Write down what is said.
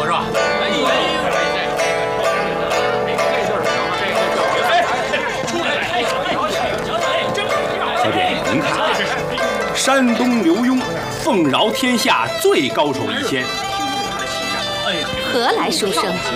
是吧？ 小姐，您看，山东刘墉奉饶天下最高手一仙。 何来书生？